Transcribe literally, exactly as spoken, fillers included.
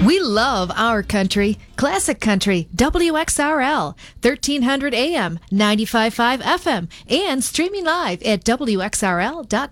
We love our country. Classic Country, W X R L, thirteen hundred A M, ninety-five point five F M, and streaming live at W X R L dot com.